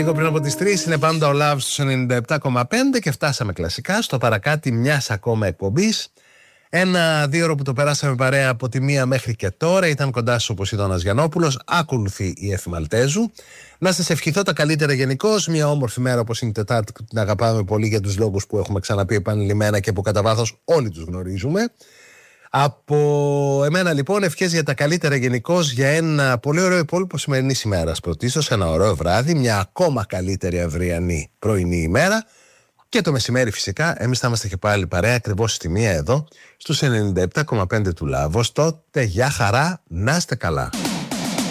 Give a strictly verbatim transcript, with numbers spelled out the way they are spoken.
Λίγο πριν από τις τρεις είναι πάντα ο Love στους ενενήντα επτά κόμμα πέντε και φτάσαμε κλασικά στο παρακάτι μιας ακόμα εκπομπής. Ένα δύο που το περάσαμε παρέα από τη μία μέχρι και τώρα. Ήταν κοντά σου ο Ποσειδώνας Γιαννόπουλος. Ακολουθεί η Εφη Μαλτέζου. Να σας ευχηθώ τα καλύτερα γενικώς. Μια όμορφη μέρα όπως είναι η Τετάρτη που την αγαπάμε πολύ για τους λόγους που έχουμε ξαναπεί επανειλημμένα και που κατά βάθος όλοι τους γνωρίζουμε. Από εμένα λοιπόν ευχές για τα καλύτερα γενικώς, για ένα πολύ ωραίο υπόλοιπο σημερινής ημέρας. Πρωτίστως ένα ωραίο βράδυ, μια ακόμα καλύτερη αυριανή πρωινή ημέρα. Και το μεσημέρι φυσικά εμείς θα είμαστε και πάλι παρέα ακριβώς στη μία εδώ στους ενενήντα επτά κόμμα πέντε του Λάβος. Τότε για χαρά, να είστε καλά.